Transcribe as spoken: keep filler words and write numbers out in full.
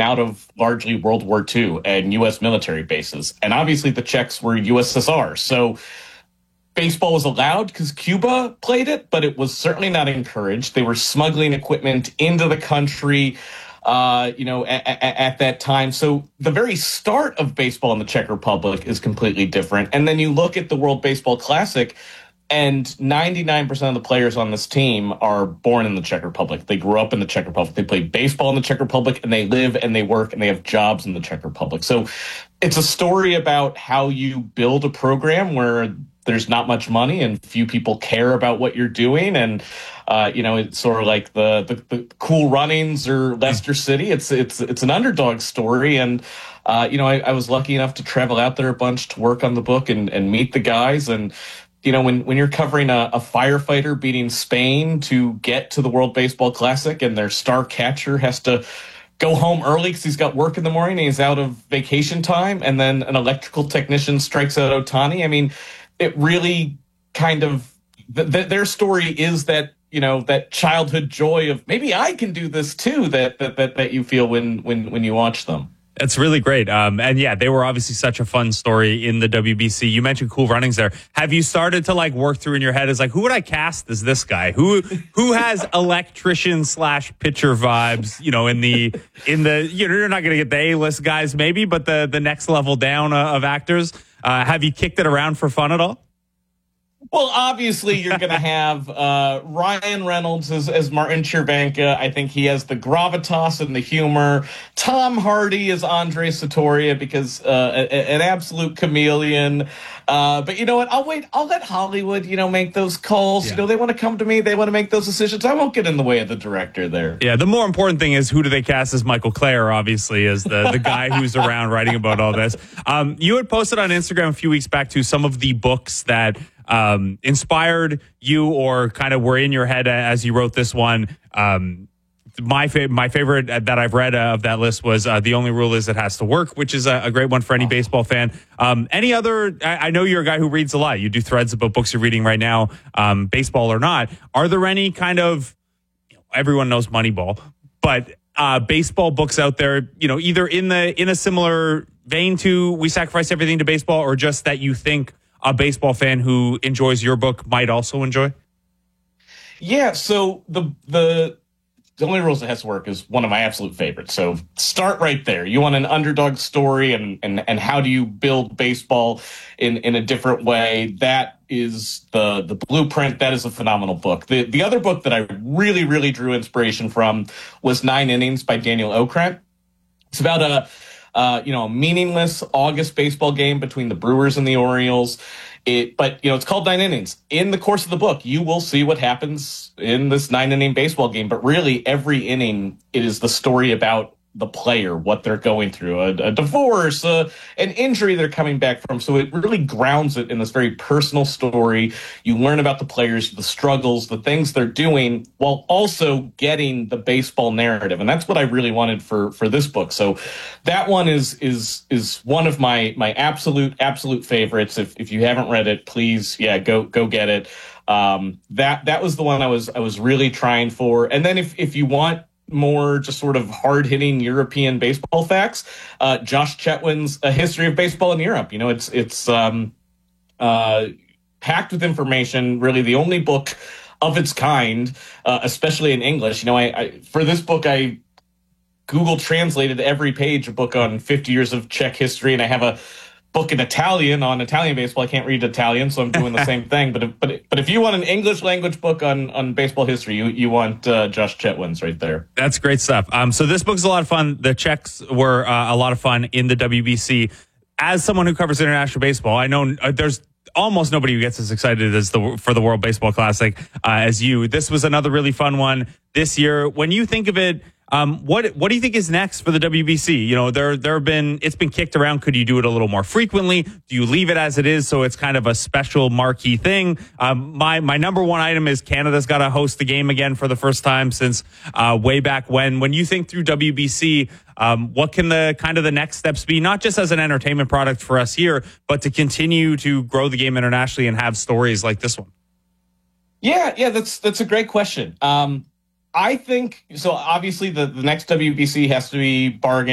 out of largely World War Two and U S military bases. And obviously the Czechs were U S S R. So baseball was allowed because Cuba played it, but it was certainly not encouraged. They were smuggling equipment into the country, uh, you know, at, at, at that time. So the very start of baseball in the Czech Republic is completely different. And then you look at the World Baseball Classic, and ninety-nine percent of the players on this team are born in the Czech Republic. They grew up in the Czech Republic. They play baseball in the Czech Republic, and they live and they work and they have jobs in the Czech Republic. So it's a story about how you build a program where there's not much money and few people care about what you're doing. And, uh, you know, it's sort of like the, the, the Cool Runnings or Leicester City. It's, it's, it's an underdog story. And, uh, you know, I, I was lucky enough to travel out there a bunch to work on the book and, and meet the guys. And, you know, when, when you're covering a, a firefighter beating Spain to get to the World Baseball Classic and their star catcher has to go home early because he's got work in the morning and he's out of vacation time, and then an electrical technician strikes out Ohtani, I mean, it really kind of, th- th- their story is that, you know, that childhood joy of maybe I can do this too, that that that, that you feel when, when, when you watch them. That's really great. Um, and yeah, they were obviously such a fun story in the W B C. You mentioned Cool Runnings there. Have you started to like work through in your head as like, who would I cast as this guy? Who who has electrician slash pitcher vibes, you know, in the, in the, you know, you're not going to get the A-list guys maybe, but the, the next level down uh, of actors. Uh, have you kicked it around for fun at all? Well, obviously, you're going to have uh, Ryan Reynolds as, as Martin Cervenka. I think he has the gravitas and the humor. Tom Hardy is Andre Satoria because uh, a, an absolute chameleon. Uh, but you know what? I'll wait. I'll let Hollywood, you know, make those calls. Yeah. You know, they want to come to me. They want to make those decisions. I won't get in the way of the director there. Yeah, the more important thing is who do they cast as Michael Clare, obviously, as the, the guy who's around writing about all this. Um, you had posted on Instagram a few weeks back to some of the books that um, inspired you or kind of were in your head as you wrote this one. Um, my, fa- my favorite that I've read of that list was uh, The Only Rule Is It Has to Work, which is a, a great one for any oh. baseball fan. Um, any other, I, I know you're a guy who reads a lot. You do threads about books you're reading right now, um, baseball or not. Are there any kind of, you know, everyone knows Moneyball, but uh, baseball books out there, you know, either in the in a similar vein to We Sacrifice Everything to Baseball, or just that you think a baseball fan who enjoys your book might also enjoy? Yeah, so the the The Only Rules That Has to Work is one of my absolute favorites. So start right there. You want an underdog story and and, and how do you build baseball in, in a different way? That is the the blueprint. That is a phenomenal book. The the other book that I really, really drew inspiration from was Nine Innings by Daniel Okrent. It's about a Uh, you know, a meaningless August baseball game between the Brewers and the Orioles. It, but, you know, it's called Nine Innings. In the course of the book, you will see what happens in this nine-inning baseball game. But really, every inning, it is the story about the player, what they're going through, a, a divorce, uh, an injury they're coming back from. So it really grounds it in this very personal story. You learn about the players, the struggles, the things they're doing, while also getting the baseball narrative. And that's what I really wanted for, for this book. So that one is is is one of my my absolute, absolute favorites. If if you haven't read it, please, yeah, go go get it. Um, that that was the one I was I was really trying for. And then if if you want more just sort of hard-hitting European baseball facts, uh, Josh Chetwin's A History of Baseball in Europe. You know, it's it's um, uh, packed with information, really the only book of its kind, uh, especially in English. You know, I, I for this book, I Google translated every page a book on fifty years of Czech history, and I have a book in Italian on Italian baseball. I can't read Italian, so I'm doing the same thing. But if, but but if you want an English language book on, on baseball history, you you want uh, Josh Chetwin's right there. That's great stuff. Um, so this book's a lot of fun. The Czechs were uh, a lot of fun in the W B C. As someone who covers international baseball, I know uh, there's almost nobody who gets as excited as the for the World Baseball Classic uh, as you. This was another really fun one this year. When you think of it, Um, what what do you think is next for the W B C? You know, there there have been it's been kicked around. Could you do it a little more frequently? Do you leave it as it is so it's kind of a special marquee thing? Um, my my number one item is Canada's got to host the game again for the first time since uh, way back when. When you think through W B C, um, what can the kind of the next steps be? Not just as an entertainment product for us here, but to continue to grow the game internationally and have stories like this one. Yeah, yeah, that's that's a great question. Um, I think so. Obviously, the, the next W B C has to be bargained.